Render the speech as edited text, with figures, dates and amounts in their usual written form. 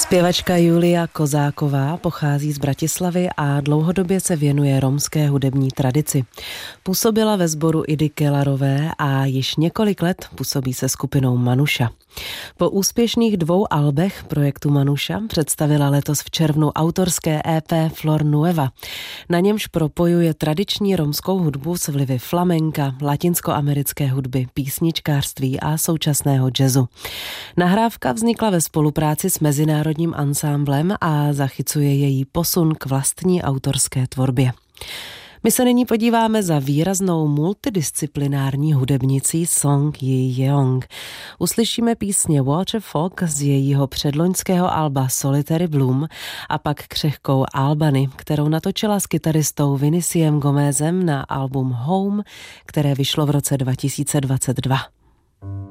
Zpěvačka Julia Kozáková pochází z Bratislavy a dlouhodobě se věnuje romské hudební tradici. Působila ve sboru Idy Kellarové a již několik let působí se skupinou Manuša. Po úspěšných 2 albech projektu Manuša představila letos v červnu autorské EP Flor Nueva. Na němž propojuje tradiční romskou hudbu s vlivy flamenka, latinskoamerické hudby, písničkářství a současného jazzu. Nahrávka vznikla ve spolupráci s mezinárodním ansámblem a zachycuje její posun k vlastní autorské tvorbě. My se nyní podíváme za výraznou multidisciplinární hudebnicí Song Ji-jeong. Uslyšíme písně Waterfog z jejího předloňského alba Solitary Bloom a pak křehkou Albany, kterou natočila s kytaristou Viniciusem Gomezem na album Home, které vyšlo v roce 2022.